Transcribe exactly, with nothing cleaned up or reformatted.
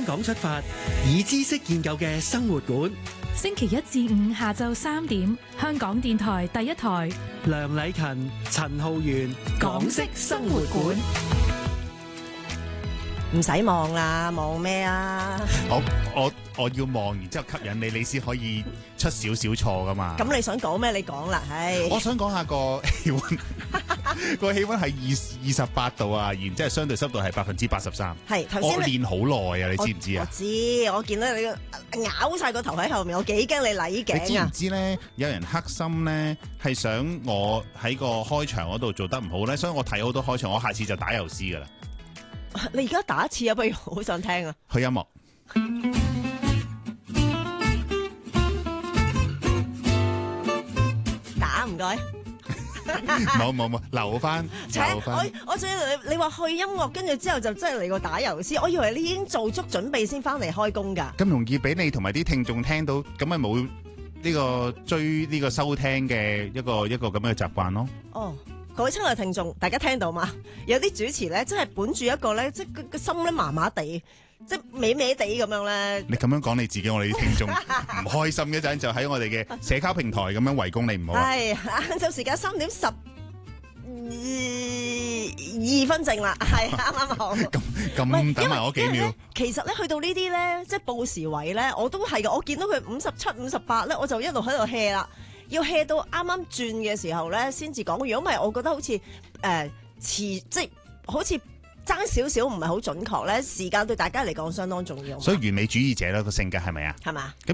港出發，以知識建構嘅生活館。 星期一至五下晝三點，香港電台第一台。 梁禮勤、陳浩源，港式生活館。 唔使望啦，望咩啊？ 我我我要望，然之後吸引你，你先可以出少少錯噶嘛。 咁你想講咩？你講啦，唉。 我想講下個氣溫，個氣溫係二二十八度啊，然之後相對濕度係百分之八十三。 係頭先我練好耐啊，你知唔知啊？ 我知，我見到你咬晒個頭喺後面，我幾驚你禮頸啊！ 你知唔知咧？有人黑心咧，係想我喺個開場嗰度做得唔好咧，所以我睇好多開場，我下次就打油詩噶啦。 你而家打一次啊，不如好想聽啊！ 去音樂。 打唔該。 冇冇冇，留翻留翻。 我我仲以為你你話去音樂，跟住之後就真係嚟個打油詩。我以為你已經做足準備先翻嚟開工㗎。 咁容易俾你同埋啲聽眾聽到，咁咪冇呢個追呢個收聽嘅一個一個咁嘅習慣咯。 哦。各位親愛聽眾，大家聽到嘛？有啲主持咧，真係本住一個咧，即係個個心咧麻麻地，即係歪歪地咁樣咧。你咁樣講你自己，我哋啲聽眾唔開心嘅陣，就喺我哋嘅社交平台咁樣圍攻你，唔好。 係晏晝時間三點十二二分正啦，係啱啱好。咁咁等埋我幾秒。 其實咧，去到呢啲咧，即係報時位咧，我都係嘅。我見到佢五十七、五十八咧，我就一路喺度 hea 啦。要 hea 到啱啱轉嘅時候咧，先至講。如果唔係，我覺得好似誒遲，即係好似爭少少，唔係好準確咧。時間對大家嚟講相當重要。 所以完美主義者咧個性格係咪啊？ 係嘛？ 咁